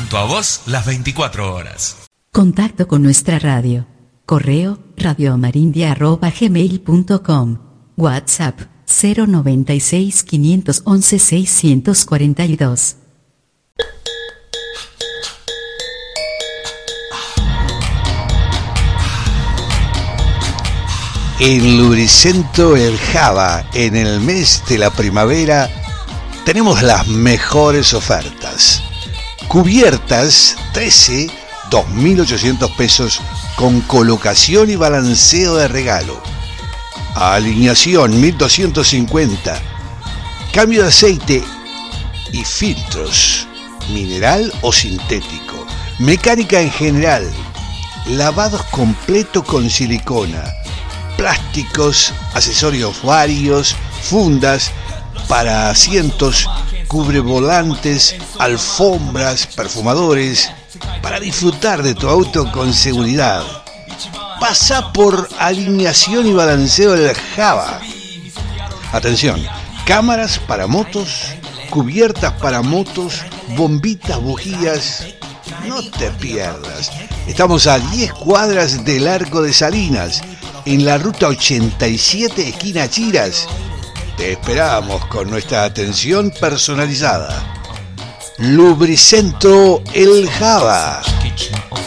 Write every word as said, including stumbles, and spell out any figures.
junto a vos las veinticuatro horas. Contacto con nuestra radio. Correo radioamarindia arroba gmail punto com. WhatsApp cero noventa y seis, quinientos once, seiscientos cuarenta y dos. En Lubricentro El Java, en el mes de la primavera, tenemos las mejores ofertas. Cubiertas trece, dos mil ochocientos pesos con colocación y balanceo de regalo. Alineación mil doscientos cincuenta. Cambio de aceite y filtros, mineral o sintético. Mecánica en general. Lavados completos con silicona. Plásticos, accesorios varios, fundas para asientos, cubrevolantes, alfombras, perfumadores, para disfrutar de tu auto con seguridad. Pasa por alineación y balanceo del Java. Atención, cámaras para motos, cubiertas para motos, bombitas, bujías. No te pierdas. Estamos a diez cuadras del Arco de Salinas, en la ruta ochenta y siete, esquina Chiras. Te esperamos con nuestra atención personalizada. Lubricentro El Java.